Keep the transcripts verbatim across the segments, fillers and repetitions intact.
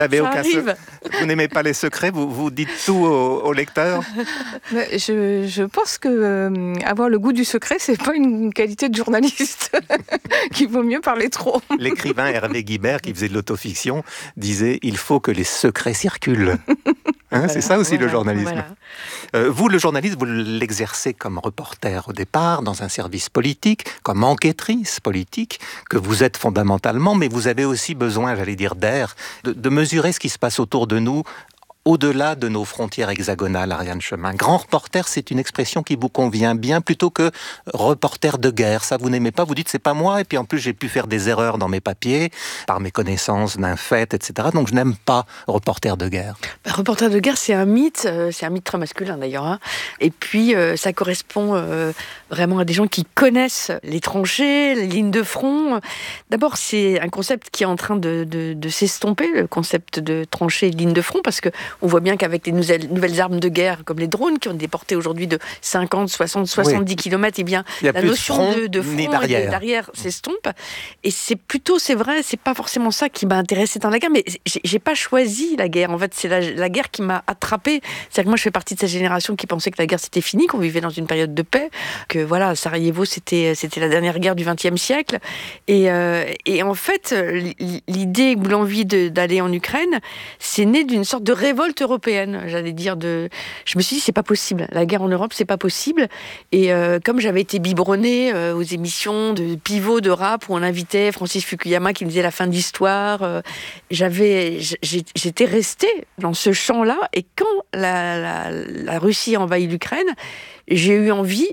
avez Ça aucun arrive. se- Vous n'aimez pas les secrets, vous, vous dites tout au, au lecteur. Mais je, je pense que euh, avoir le goût du secret, c'est pas une qualité de journaliste. Qu'il vaut mieux parler trop. L'écrivain Hervé Guibert, qui faisait de l'autofiction, disait « il faut que les secrets circulent ». Hein, Voilà, c'est ça aussi voilà, le journalisme. voilà. Euh, vous, le journalisme, vous l'exercez comme reporter au départ, dans un service politique, comme enquêtrice politique, que vous êtes fondamentalement, mais vous avez aussi besoin, j'allais dire, d'air, de, de mesurer ce qui se passe autour de nous, au-delà de nos frontières hexagonales, Ariane Chemin. Grand reporter, c'est une expression qui vous convient bien, plutôt que reporter de guerre. Ça, vous n'aimez pas, vous dites, c'est pas moi, et puis en plus, j'ai pu faire des erreurs dans mes papiers, par mes connaissances d'un fait, et cetera. Donc, je n'aime pas reporter de guerre. Bah, reporter de guerre, c'est un mythe, euh, c'est un mythe très masculin d'ailleurs. Hein. Et puis, euh, ça correspond euh, vraiment à des gens qui connaissent les tranchées, les lignes de front. D'abord, c'est un concept qui est en train de, de, de s'estomper, le concept de tranchées et de lignes de front, parce que on voit bien qu'avec les nouvelles, nouvelles armes de guerre, comme les drones, qui ont des portées aujourd'hui de cinquante, soixante, soixante-dix oui. kilomètres, eh bien, la notion de front, de, de front ni et d'arrière, d'arrière s'estompe. Et c'est plutôt, c'est vrai, c'est pas forcément ça qui m'a intéressée dans la guerre, mais j'ai, j'ai pas choisi la guerre. En fait, c'est la, la guerre qui m'a attrapée. C'est-à-dire que moi, je fais partie de cette génération qui pensait que la guerre, c'était fini, qu'on vivait dans une période de paix, que voilà, Sarajevo, c'était, c'était la dernière guerre du vingtième siècle. Et, euh, et en fait, l'idée ou l'envie de, d'aller en Ukraine, c'est né d'une sorte de révolte européenne, j'allais dire. De... Je me suis dit, c'est pas possible. La guerre en Europe, c'est pas possible. Et euh, comme j'avais été biberonnée euh, aux émissions de pivot de rap où on invitait Francis Fukuyama qui me disait la fin de l'histoire, euh, j'avais, j'étais restée dans ce champ-là. Et quand la, la, la Russie a envahi l'Ukraine, j'ai eu envie,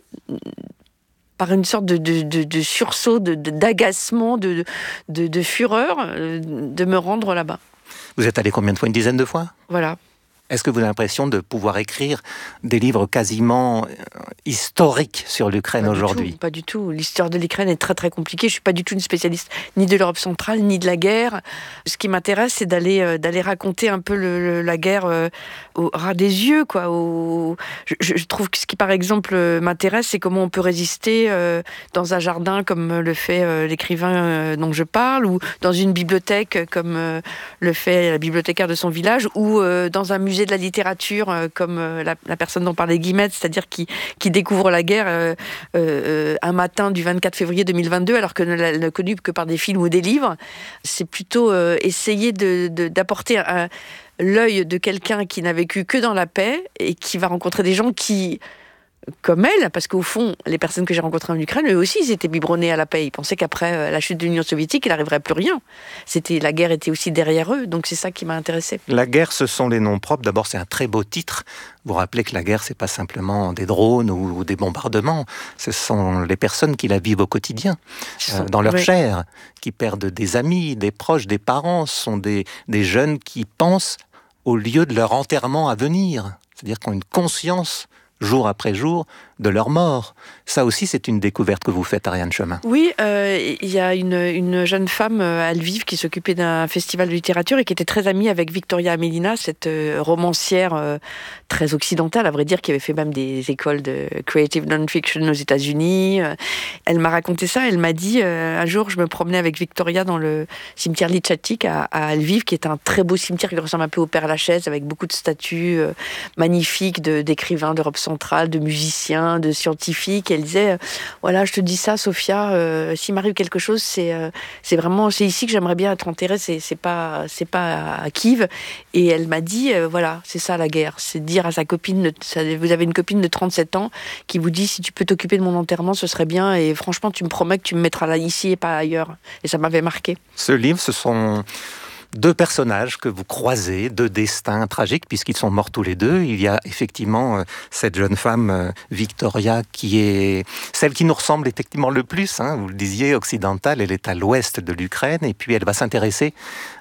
par une sorte de, de, de, de sursaut, de, de, d'agacement, de, de, de fureur, de me rendre là-bas. Vous êtes allé combien de fois? Une dizaine de fois? Voilà. Est-ce que vous avez l'impression de pouvoir écrire des livres quasiment historiques sur l'Ukraine pas aujourd'hui? Du tout, pas du tout. L'histoire de l'Ukraine est très très compliquée. Je suis pas du tout une spécialiste ni de l'Europe centrale ni de la guerre. Ce qui m'intéresse, c'est d'aller euh, d'aller raconter un peu le, le, la guerre euh, au ras des yeux, quoi. Au... Je, je trouve que ce qui, par exemple, m'intéresse, c'est comment on peut résister euh, dans un jardin comme le fait euh, l'écrivain euh, dont je parle, ou dans une bibliothèque comme euh, le fait la bibliothécaire de son village, ou euh, dans un musée de la littérature, euh, comme euh, la, la personne dont parlait Guillemette, c'est-à-dire qui, qui découvre la guerre euh, euh, un matin du vingt-quatre février deux mille vingt-deux, alors qu'elle ne l'a connue que par des films ou des livres. C'est plutôt euh, essayer de, de, d'apporter un, l'œil de quelqu'un qui n'a vécu que dans la paix et qui va rencontrer des gens qui, comme elle, parce qu'au fond, les personnes que j'ai rencontrées en Ukraine, eux aussi, ils étaient biberonnés à la paix. Ils pensaient qu'après la chute de l'Union soviétique, il n'arriverait plus rien. C'était, la guerre était aussi derrière eux, donc c'est ça qui m'a intéressée. La guerre, ce sont les noms propres. D'abord, c'est un très beau titre. Vous rappelez que la guerre, c'est pas simplement des drones ou des bombardements. Ce sont les personnes qui la vivent au quotidien, euh, dans leur oui. chair, qui perdent des amis, des proches, des parents. Ce sont des, des jeunes qui pensent au lieu de leur enterrement à venir. C'est-à-dire qu'ils ont une conscience jour après jour, de leur mort. Ça aussi, c'est une découverte que vous faites, Ariane Chemin. Oui, il euh, y a une, une jeune femme à Lviv qui s'occupait d'un festival de littérature et qui était très amie avec Victoria Amelina, cette euh, romancière euh, très occidentale, à vrai dire, qui avait fait même des écoles de creative non-fiction aux États-Unis. Elle m'a raconté ça, elle m'a dit, euh, un jour, je me promenais avec Victoria dans le cimetière Lychatyk à, à Lviv, qui est un très beau cimetière qui ressemble un peu au Père-Lachaise, avec beaucoup de statues euh, magnifiques de, d'écrivains d'Europe centrale, de musiciens, de scientifiques. Elle disait, euh, voilà, je te dis ça, Sophia, euh, s'il m'arrive quelque chose, c'est, euh, c'est vraiment, c'est ici que j'aimerais bien être enterrée, c'est, c'est pas, c'est pas à Kiev. Et elle m'a dit, euh, voilà, c'est ça la guerre, c'est dire à sa copine, ça, vous avez une copine de trente-sept ans qui vous dit, si tu peux t'occuper de mon enterrement, ce serait bien, et franchement, tu me promets que tu me mettras là, ici et pas ailleurs. Et ça m'avait marqué. Ce livre, ce sont deux personnages que vous croisez, deux destins tragiques, puisqu'ils sont morts tous les deux. Il y a effectivement euh, cette jeune femme, euh, Victoria, qui est celle qui nous ressemble effectivement le plus. Hein, vous le disiez, occidentale, elle est à l'ouest de l'Ukraine, et puis elle va s'intéresser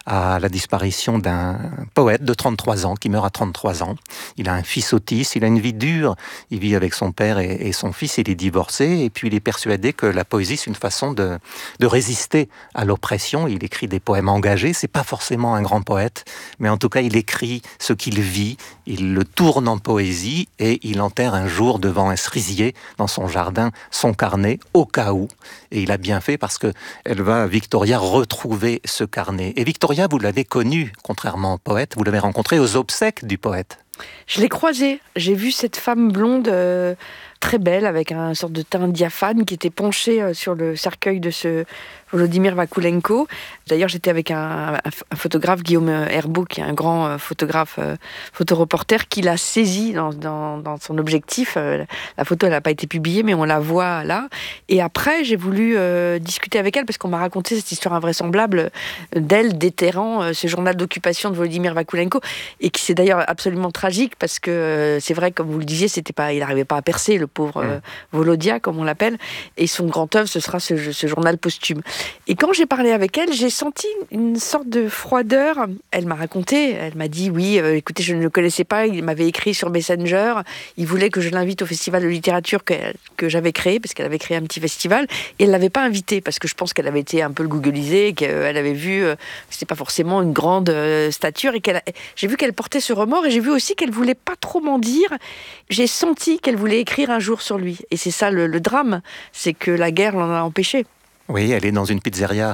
à la disparition d'un poète de trente-trois ans, qui meurt à trente-trois ans. Il a un fils autiste, il a une vie dure. Il vit avec son père et, et son fils, il est divorcé, et puis il est persuadé que la poésie, c'est une façon de, de résister à l'oppression. Il écrit des poèmes engagés, c'est pas forcément un grand poète, mais en tout cas, il écrit ce qu'il vit, il le tourne en poésie, et il enterre un jour devant un cerisier, dans son jardin, son carnet, au cas où. Et il a bien fait, parce que elle va, Victoria, retrouver ce carnet. Et Victoria Victoria, vous l'avez connue, contrairement au poète, vous l'avez rencontrée aux obsèques du poète. Je l'ai croisée. J'ai vu cette femme blonde euh, très belle, avec un sorte de teint diaphane, qui était penchée euh, sur le cercueil de ce Volodymyr Vakulenko. D'ailleurs, j'étais avec un, un, un photographe, Guillaume Herbeau, qui est un grand euh, photographe, euh, photoreporter, qui l'a saisi dans, dans, dans son objectif. Euh, la photo, elle n'a pas été publiée, mais on la voit là. Et après, j'ai voulu euh, discuter avec elle, parce qu'on m'a raconté cette histoire invraisemblable d'elle déterrant euh, ce journal d'occupation de Volodymyr Vakulenko, et qui c'est d'ailleurs absolument tragique, parce que euh, c'est vrai, comme vous le disiez, c'était pas, il n'arrivait pas à percer, le pauvre euh, Volodia, comme on l'appelle, et son grand œuvre, ce sera ce, ce journal posthume. Et quand j'ai parlé avec elle, j'ai senti une sorte de froideur. Elle m'a raconté, elle m'a dit, oui, euh, écoutez, je ne le connaissais pas, il m'avait écrit sur Messenger, il voulait que je l'invite au festival de littérature que, que j'avais créé, parce qu'elle avait créé un petit festival, et elle ne l'avait pas invité, parce que je pense qu'elle avait été un peu le googlisée, qu'elle avait vu euh, que c'était pas forcément une grande euh, stature, et qu'elle a... j'ai vu qu'elle portait ce remords, et j'ai vu aussi qu'elle voulait pas trop m'en dire. J'ai senti qu'elle voulait écrire un jour sur lui, et c'est ça le, le drame, c'est que la guerre l'en a empêché. Oui, elle est dans une pizzeria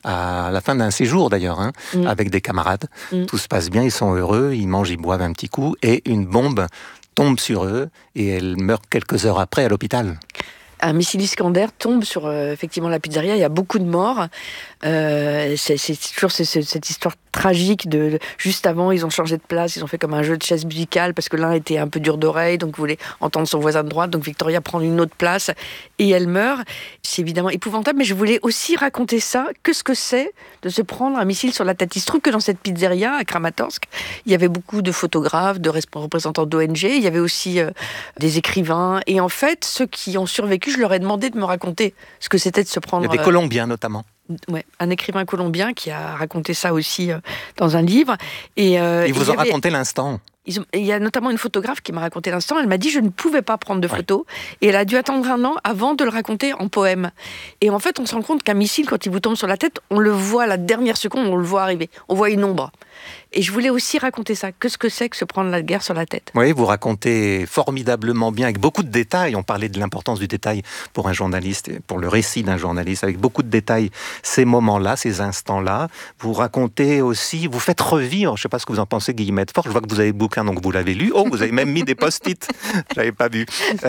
à la fin d'un séjour d'ailleurs, hein, Mm. avec des camarades. Mm. Tout se passe bien, ils sont heureux, ils mangent, ils boivent un petit coup, et une bombe tombe sur eux, et elle meurt quelques heures après à l'hôpital. Un missile Iskander tombe sur euh, effectivement la pizzeria, il y a beaucoup de morts. Euh, c'est, c'est toujours c'est, c'est, cette histoire tragique de, de juste avant, ils ont changé de place, ils ont fait comme un jeu de chaises musicales parce que l'un était un peu dur d'oreille, donc voulait entendre son voisin de droite, donc Victoria prend une autre place et elle meurt. C'est évidemment épouvantable, mais je voulais aussi raconter ça, que ce que c'est de se prendre un missile sur la tête. Il se trouve que dans cette pizzeria à Kramatorsk, il y avait beaucoup de photographes, de représentants d'O N G, il y avait aussi euh, des écrivains, et en fait, ceux qui ont survécu, je leur ai demandé de me raconter ce que c'était de se prendre... Il y a des euh, Colombiens notamment. Ouais, un écrivain colombien qui a raconté ça aussi euh, dans un livre. Et, euh, Ils vous et ont avait, raconté l'instant. ils ont, il y a notamment une photographe qui m'a raconté l'instant. Elle m'a dit je ne pouvais pas prendre de photos. Ouais. Et elle a dû attendre un an avant de le raconter en poème. Et en fait, on se rend compte qu'un missile, quand il vous tombe sur la tête, on le voit à la dernière seconde, on le voit arriver. On voit une ombre. Et je voulais aussi raconter ça. Qu'est-ce que c'est que se prendre la guerre sur la tête ? Oui, vous racontez formidablement bien, avec beaucoup de détails. On parlait de l'importance du détail pour un journaliste, pour le récit d'un journaliste, avec beaucoup de détails, ces moments-là, ces instants-là. Vous racontez aussi, vous faites revivre, je ne sais pas ce que vous en pensez, Guillemette Fort, je vois que vous avez le bouquin, donc vous l'avez lu. Oh, vous avez même mis des post-it, je n'avais pas vu.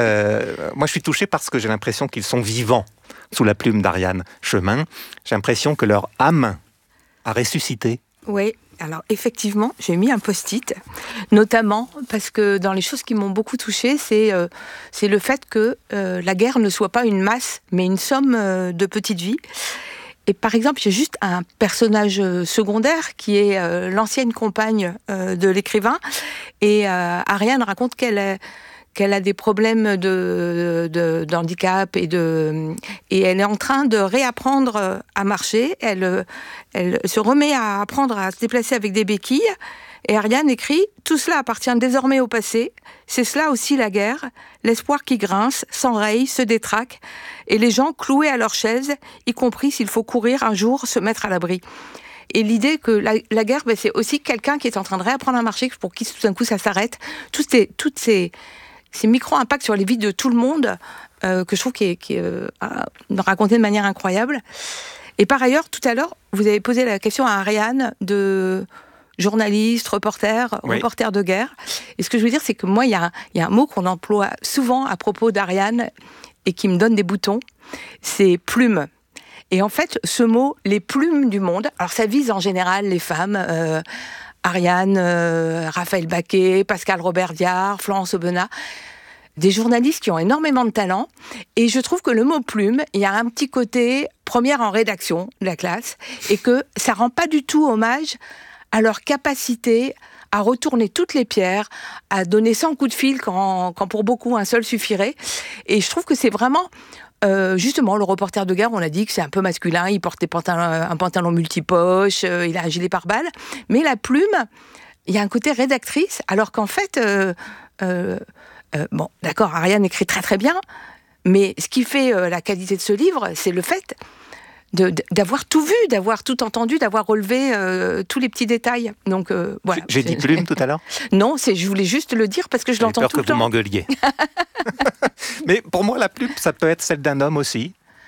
Euh, moi, je suis touché parce que j'ai l'impression qu'ils sont vivants sous la plume d'Ariane Chemin. J'ai l'impression que leur âme a ressuscité. Oui. Alors effectivement, j'ai mis un post-it, notamment parce que dans les choses qui m'ont beaucoup touchée, c'est, euh, c'est le fait que euh, la guerre ne soit pas une masse, mais une somme euh, de petites vies. Et par exemple, j'ai juste un personnage secondaire qui est euh, l'ancienne compagne euh, de l'écrivain, et euh, Ariane raconte qu'elle est qu'elle a des problèmes de, de, d'handicap et, de, et elle est en train de réapprendre à marcher. Elle, elle se remet à apprendre à se déplacer avec des béquilles. Et Ariane écrit « Tout cela appartient désormais au passé. C'est cela aussi la guerre. L'espoir qui grince, s'enraye, se détraque. Et les gens cloués à leurs chaises, y compris s'il faut courir un jour, se mettre à l'abri. » Et l'idée que la, la guerre, ben, c'est aussi quelqu'un qui est en train de réapprendre à marcher, pour qui tout d'un coup ça s'arrête. Toutes ces... Toutes ces ces micro-impacts sur les vies de tout le monde, euh, que je trouve qui est, qui est euh, raconté de manière incroyable. Et par ailleurs, tout à l'heure, vous avez posé la question à Ariane de journaliste, reporter, oui. reporter de guerre. Et ce que je veux dire, c'est que moi, il y a, y a un mot qu'on emploie souvent à propos d'Ariane et qui me donne des boutons, c'est plume. Et en fait, ce mot, les plumes du monde, alors ça vise en général les femmes... Euh, Ariane, euh, Raphaël Baquet, Pascal Robert Diard, Florence Aubenas, des journalistes qui ont énormément de talent. Et je trouve que le mot plume, il y a un petit côté première en rédaction de la classe, et que ça rend pas du tout hommage à leur capacité à retourner toutes les pierres, à donner cent coups de fil quand, quand pour beaucoup un seul suffirait. Et je trouve que c'est vraiment... Euh, justement, le reporter de guerre, on a dit que c'est un peu masculin, il porte des pantalons, un pantalon multipoche, euh, il a un gilet pare-balles, mais la plume, il y a un côté rédactrice, alors qu'en fait, euh, euh, euh, bon, d'accord, Ariane écrit très très bien, mais ce qui fait euh, la qualité de ce livre, c'est le fait de, d'avoir tout vu, d'avoir tout entendu, d'avoir relevé euh, tous les petits détails. Donc, euh, voilà. J'ai dit plume tout à l'heure ? Non, c'est, je voulais juste le dire parce que je J'avais l'entends tout le temps. J'ai peur que vous m'engueuliez. Mais pour moi, la plume, ça peut être celle d'un homme aussi.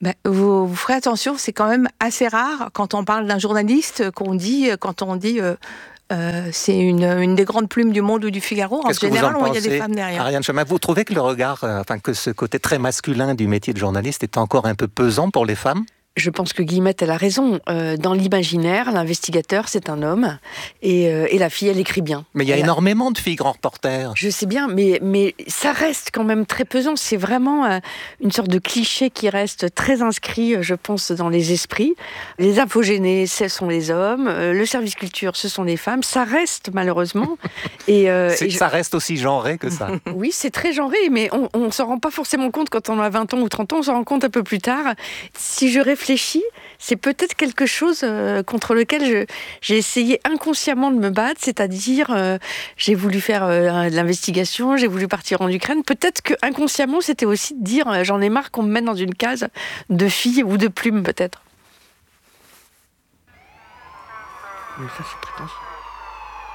Ben, vous, vous ferez attention, c'est quand même assez rare quand on parle d'un journaliste qu'on dit, quand on dit euh, euh, c'est une, une des grandes plumes du Monde ou du Figaro. En Qu'est-ce que général, vous en il y a des pensez, femmes derrière. Ariane Chemin, vous trouvez que le regard, euh, enfin que ce côté très masculin du métier de journaliste est encore un peu pesant pour les femmes ? Je pense que Guillemette, elle a raison. Euh, dans l'imaginaire, l'investigateur, c'est un homme. Et, euh, et la fille, elle écrit bien. Mais il y a elle énormément a... de filles grands reporters. Je sais bien, mais, mais ça reste quand même très pesant. C'est vraiment euh, une sorte de cliché qui reste très inscrit, je pense, dans les esprits. Les infogénés, ce sont les hommes. Euh, le service culture, ce sont les femmes. Ça reste, malheureusement. Et, euh, et je... Ça reste aussi genré que ça. Oui, c'est très genré, mais on ne s'en rend pas forcément compte quand on a vingt ans ou trente ans. On s'en rend compte un peu plus tard. Si je réfléchis, réfléchi, c'est peut-être quelque chose euh, contre lequel je, j'ai essayé inconsciemment de me battre, c'est-à-dire euh, j'ai voulu faire euh, de l'investigation, j'ai voulu partir en Ukraine. Peut-être que inconsciemment, c'était aussi de dire euh, j'en ai marre qu'on me mette dans une case de fille ou de plume, peut-être. Mais ça, c'est prétentieux.